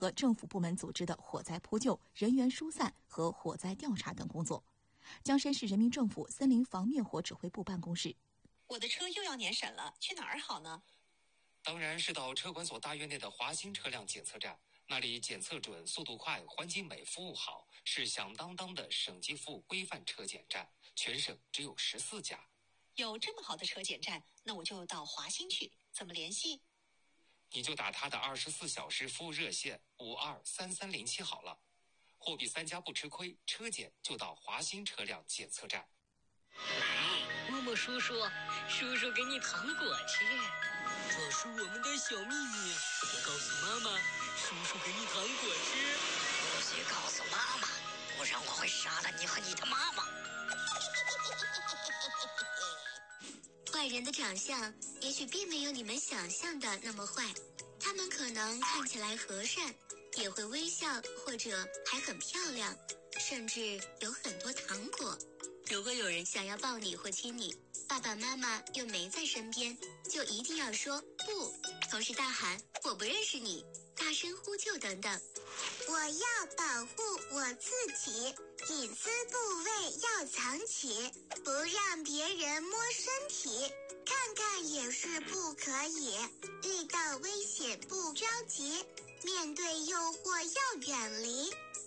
和政府部门组织的火灾扑救、人员疏散和火灾调查等工作。江山市人民政府森林防灭火指挥部办公室。 我的车又要年审了，去哪儿好呢？ 当然是到车管所大院内的华新车辆检测站，那里检测准、速度快、环境美、服务好，是响当当的省级服务规范车检站，全省只有14家。 有这么好的车检站，那我就到华新去，怎么联系？ 你就打他的24小时服务热线523307好了。货比三家不吃亏，车检就到华新车辆检测站。 默默叔叔，叔叔给你糖果吃，这是我们的小秘密，别告诉妈妈。叔叔给你糖果吃， 不许告诉妈妈，不然我会杀了你和你的妈妈。 坏人的长相也许并没有你们想象的那么坏，他们可能看起来和善，也会微笑，或者还很漂亮，甚至有很多糖果。如果有人想要抱你或亲你，爸爸妈妈又没在身边，就一定要说不，同时大喊我不认识你，大声呼救等等。 我要保护我自己，隐私部位要藏起，不让别人摸身体，看看也是不可以。遇到危险不着急，面对诱惑要远离，